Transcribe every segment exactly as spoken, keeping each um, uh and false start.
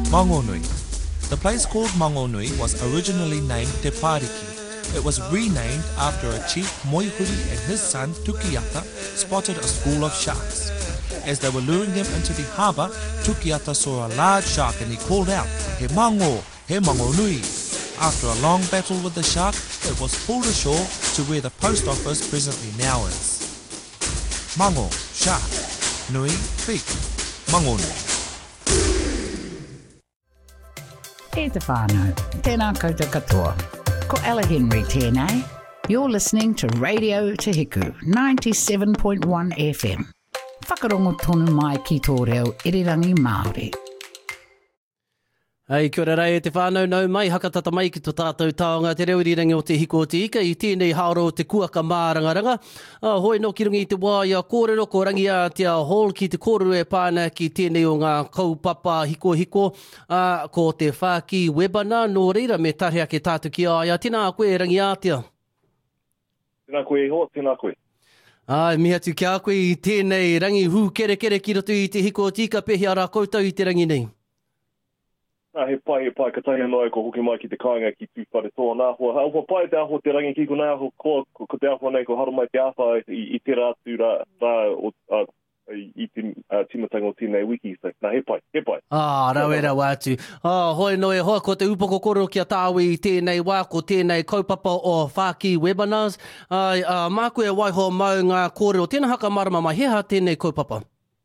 Mangonui. The place called Mangonui was originally named Te Pariki. It was renamed after a chief Moihuri and his son Tukiata spotted a school of sharks. As they were luring him into the harbour, Tukiata saw a large shark and he called out, "He mango, he mangonui." After a long battle with the shark, it was pulled ashore to where the post office presently now is. Mango, shark. Nui, big. Mangonui. E te whānau, tēnā koutou katoa. Ko Ella Henry tēnei. You're listening to Radio Te Hiku, ninety-seven point one F M. Whakarongo tonu mai ki tō reo irirangi Māori. Hei, kia ora rei e te whānau nau mai, hakatata mai ki tō tātou taonga te reo irirangi o te hiko o te ika, i tēnei haoro te kuaka mārangaranga. Uh, hoi no ki rungi i te wāia kōrero, ko rangi a te hall ki te kōrero e pāna ki tēnei o ngā kaupapa hiko hiko, uh, ko te whāki webana, nō reira me tarhea ke tātou ki aia. Tēnā koe rangi a tia. Tēnā koe ho, tēnā koe. Ai, miha tu kia koe i tēnei rangi hū kere kere ki roto i te hiko o te ika, pehi ara koutou i te rangi nei. Nā, he pai, he pai, ka tahi anō e ko hoki mai ki te kāinga ki tūwhare tō. Nā, ho, hau pai te aho te rangi ki ko nā, ho, ko, ko, ko te aho nei, ko haru mai te awha i, i te rātu rā, rā o, uh, i te uh, timatanga o tēnei wiki. So, nā, he pai, he pai. Ah, rau e rau atu. Ah, hoi no e hoa, ko te upoko koro kia tāwi i tēnei wā, ko tēnei kaupapa o Whāki Webinars. Ai, uh, mā koe waiho mau ngā kōrero. Tēnā haka marama mai, heha tēnei kaupapa?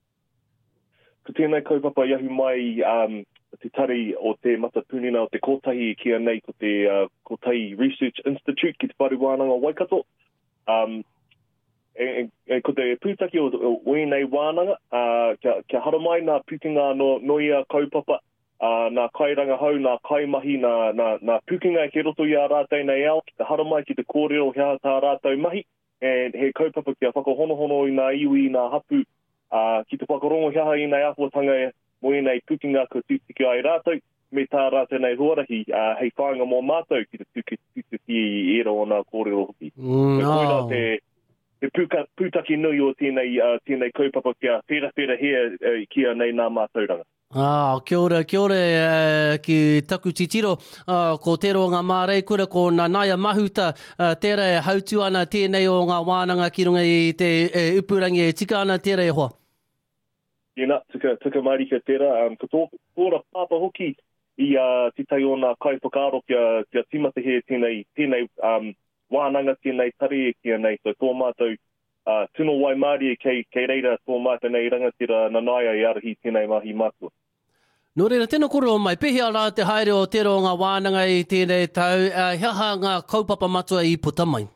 Ko tēnei kaupapa iahu mai, um, te tari o te matapunina o te kotahi kia nei ko te uh, Kotahi Research Institute ki te whare wānanga Waikato. Um, e, e, ko te pūtaki o, o Uinei wānanga, uh, kia, kia hara mai nā pukinga no noia kaupapa, uh, nā kairanga hau, nā kaimahi, nā, nā, nā pukinga ke roto i a rātei nei ao, ki te hara mai ki te kōrero hea tā rātau mahi, and he kaupapa kia whakahonohono i nā iwi, nā hapu, uh, ki te whakarongo hea i nei ahuatanga e, mo i nei pukinga ko tūtiki ai rātou, me tā rātou nei huarahi, uh, hei whāinga mō mātou ki te tūtiki i ero o nā kōrero hoki. Mm, e koira oh. te, te puka, pūtaki nui o tēnei, uh, tēnei kaupapa kia whera whera hea uh, kia nei nā mātauranga. Ah, kia ora, kia ora uh, ki taku titiro, uh, ko te ro ngā mārei kura ko nā naia mahuta, uh, tērā e hautu ana tēnei o ngā wānanga ki runga i te uh, upurangi e tika ana tērā e hoa. Ina, tuka, tuka marika tērā, um, ka tō, tōra pāpa hoki i uh, te tai o nā kaipakaro kia, kia timata he tēnei, tēnei um, wānanga tēnei tari e kia nei, so tō mātou uh, tuno wai Māori e kei, kei reira tō mātou nei rangatira nanaia i arahi tēnei mahi mātua. Nō reira, tēnā koro mai, pehi ara te haere o te ro ngā wānanga i tēnei tau, uh, heha ngā kaupapa matua i putamai?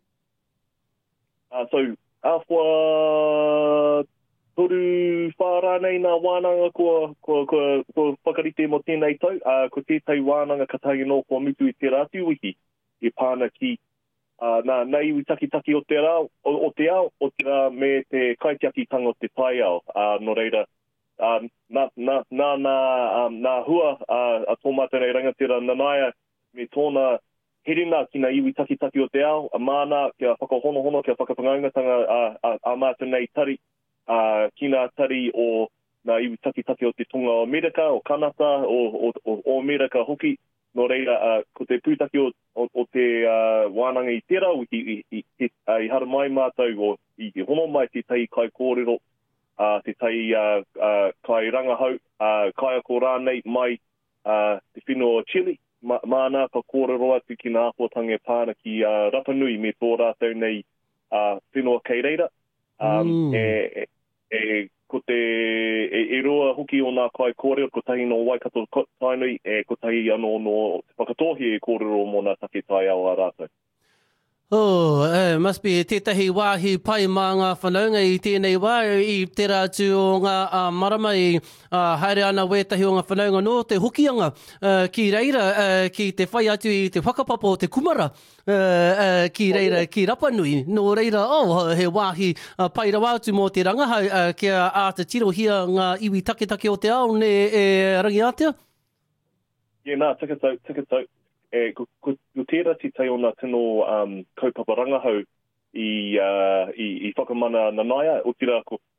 Uh, so, awha... Toru whāra nei nā wānanga ko, ko, ko, ko whakarite mo tēnei tau, uh, ko tētai wānanga katahi no ko mitu i te rātu wiki, e pāna ki uh, nā, nā iwi taki-taki o te rā, o, o te ao, o te rā me te kaitiaki-tanga o te tai ao, uh, no reira. Uh, nā, nā, nā, nā, um, nā hua uh, a tō mātou nei rangatira nanaia me tōna herina ki nā iwi taki-taki o te ao, a māna kia whakahonohono, kia whakapangangatanga a, a, a mātou nei tari, Uh, ki nā tari o nā iwi taki-taki o te tonga o Amerika, o Kanata, o, o, o Amerika hoki. No reira, uh, ko te pūtaki o, o, o te uh, wānanga i tērā, i, i, i, i, uh, i hara mai mātou, o i te hono mai te tai kai kōrero, uh, te tai uh, uh, kai rangahau, uh, kai ako rānei mai uh, te whenua o Chile. Ma, māna ka kōrero atu ki nā apotange pāna ki uh, Rapanui me tō rātou nei uh, whenua kei reira. Um, mm. e, e, E ko te e, e roa hoki o nā kai kōrero, ko tahi no Waikato tainui, e ko tahi anō no te whakatohi e kōrero mō nā take tai ao a rātou. Oh, uh, must be tētahi wāhi pai mā ngā whanaunga i tēnei wā, i te rātu o ngā uh, marama i uh, haere ana wētahi o ngā whanaunga no te hokianga uh, ki reira, uh, ki te whai atu i te whakapapo o te kumara, uh, uh, ki reira, ki Rapanui, no reira, oh, he wāhi uh, pai rawa atu mō te rangahau, uh, kia āta tiro hia ngā iwi take-take o te ao, ne e rangi ātea? Yeah, nā, tikatau, tikatau. E, ko, ko, ko tērā te tai o nā tino um, kaupapa rangahau i, uh, i, i whakamana nanaia, o tira ko,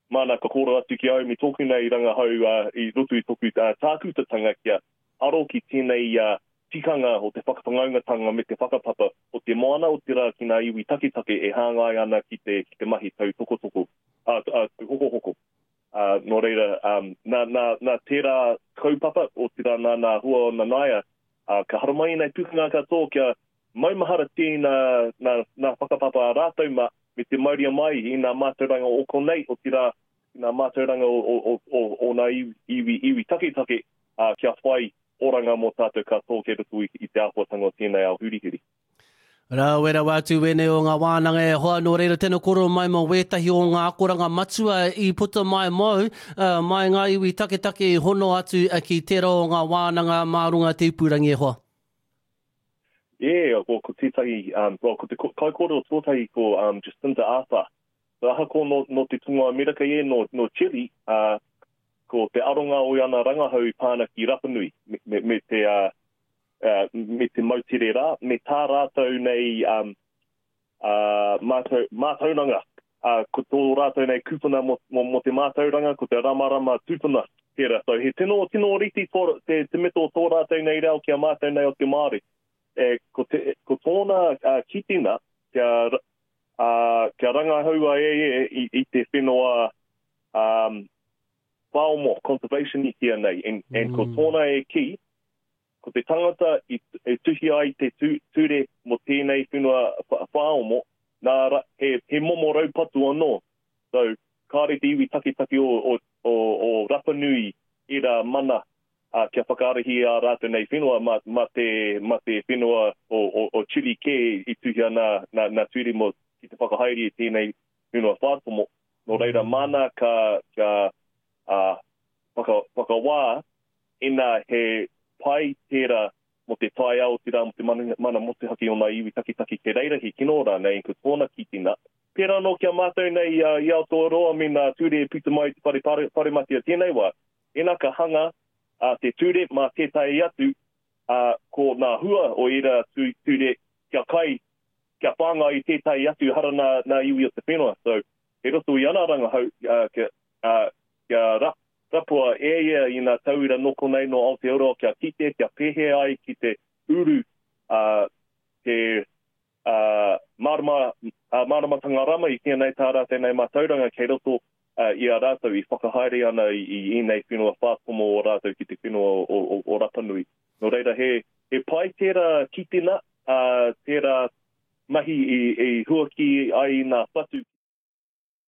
mana ka kora atu ki au mi tōku nei ranga hau uh, i roto i tōku uh, tākutatanga kia aro ki tēnei uh, tikanga o te whakawhangaungatanga me te whakapapa o te moana o te rā ki ngā iwi taketake e hāngai ana ki te, ki te mahi tau toko toko, uh, uh, hoko hoko. Uh, no reira, um, nā, nā, nā tērā kaupapa o te rā nā, nā hua o Nanaia, uh, ka haramai nei pukanga katoa kia maumahara tēnā nā, nā whakapapa a rātau ma me te mauria mai i ngā mātauranga o konei o te rā, ngā mātauranga o, o, o, o ngā iwi, iwi, iwi taketake uh, kia whai oranga mō tātou katoa ke rutu i, i te āhuatanga o tēnei au hurihuri. Rā wera wātu wene o ngā wānanga e hoa no reira tēnā koro mai mo wētahi o ngā akoranga matua i puta mai mau, uh, mai ngā iwi taketake i hono atu uh, ki tērā o ngā wānanga mārunga te ipurangi e hoa. Yeah, well, ko tētahi, um, well, ko te kai koro o tōtahi ko um, Jacinta Ardern. So aha ko no, no te tunga Amerika e no, no Chile, uh, ko te aronga o ana rangahau pāna ki Rapanui, me, me, me te... Uh, Uh, me te mautere rā, me tā rātou nei um, uh, mātau, mātauranga. Uh, ko tō rātou nei kūpuna mo, mo, mo te mātauranga, ko te ramarama tūpuna. Tera. So he tino, tino riti tō, te, te mito tō rātou nei rau kia mātau nei o te Māori. E, ko, te, ko tōna uh, kitina kia, uh, kia rangahaua e, e i, i te whenua um, whaomo, conservation i kia nei. En, mm. en ko tōna e ki, ko te tangata i, i tuhi ai te tū, ture mo tēnei whenua whaomo, nā ra, he, he momo raupatu anō. So, kāre te iwi taketake o, o, o, o Rapanui i rā mana uh, kia whakarehi a rātou nei whenua ma, ma, te, ma te whenua o, o, o Chile ke i tuhi ana nā, nā ture mo ki te whakahaere i tēnei whenua whātomo. No reira, mana ka, ka uh, whaka, whakawā ina he pai tērā mo te tai au tērā mo te mana, mana mo te haki o ngā iwi takitaki ke reirahi kino rā nei ko tōna kitina. Pērā no kia mātou nei uh, i Aotearoa me nā ture puta mai te pare, pare, pare matia tēnei wā. Ena ka hanga uh, te ture mā tētai atu uh, ko nā hua o ira tu, ture kia kai, kia pānga i tētai atu hara nā, nā iwi o te whenua. So, he roto i ana ranga hau uh, kia, uh, kia rap. Rapua e ia i ngā tauira noko nei no Aotearoa kia kite, kia pehe ai ki te uru uh, te uh, marama, uh, maramatanga rama i kia nei tā rātou nei mātauranga kei roto uh, i a rātou i whakahaere ana i, i nei whenua whātomo o rātou ki te whenua o, o, o Rapanui. No reira, he, he pai tērā kitina, uh, tērā mahi i, i huaki ai nā whatu